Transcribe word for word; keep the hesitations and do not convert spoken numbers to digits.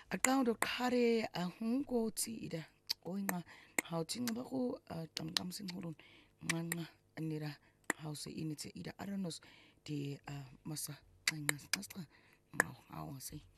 Aqawdo qhare ahunko ti ida oinga hauti ngabaku tam tam sing horun nganqa anira hause inite ida aranos di masa ngas ngas mau mau sih